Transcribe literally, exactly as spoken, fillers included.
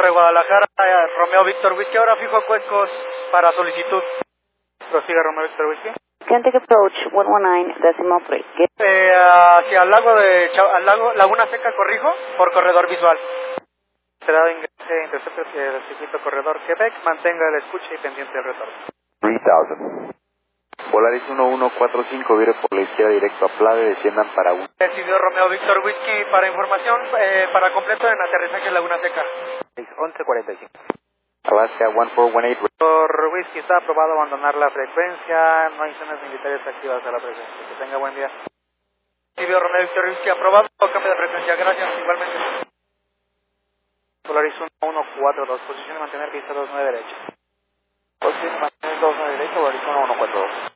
Centro de Guadalajara, eh, Romeo Víctor Whisky, ahora fijo a Cuescos para solicitud. Prosiga Romeo Víctor Whisky. Can take approach one one nine decimal three. Get Eh, hacia el lago de Cha- al lago Laguna Seca, corrijo, por corredor visual. Será de ingreso interceptor del circuito corredor Quebec, mantenga la escucha y pendiente del retorno. tres mil. Polaris uno uno cuatro cinco, vire por la izquierda directo a Plade, desciendan para uno. Decidió Romeo Víctor Whisky para información, eh, para completo en aterrizaje en Laguna Seca. once cuarenta y cinco. Alaska uno cuatro uno ocho. Por Whisky está aprobado abandonar la frecuencia, no hay zonas militares activas a la presencia. Que tenga buen día. Decidió Romeo Víctor Whisky aprobado, cambio de frecuencia, gracias, igualmente. Polaris uno uno cuatro dos, posición de mantener pista dos nueve derecha. Posición de mantener dos nueve derecha, Polaris uno uno cuatro dos.